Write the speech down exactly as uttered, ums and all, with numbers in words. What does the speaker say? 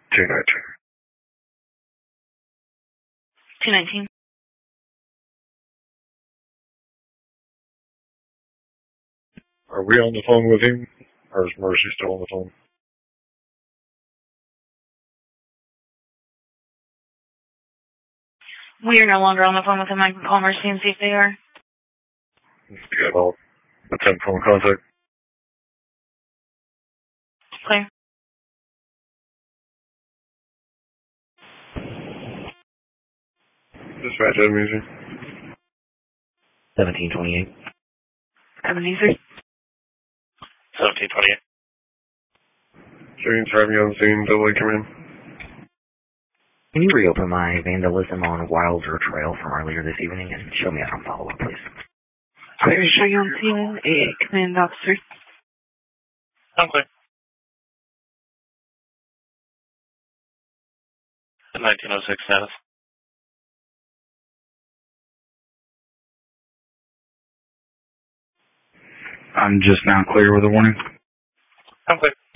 two nineteen. two nineteen. Are we on the phone with him, or is Mercy still on the phone? We are no longer on the phone with him. I can call Mercy and see if they are. Yeah, I'll attempt phone contact. Clear. Dispatch Ebenezer. seventeen twenty-eight. Ebenezer. seventeen twenty-eight. James driving on scene, double come in. Can you reopen my vandalism on Wilder Trail from earlier this evening and show me out on follow-up, please? Clear. Show you on scene. A command officer. I'm clear. nineteen oh six status. I'm just now clear with a warning. I'm clear.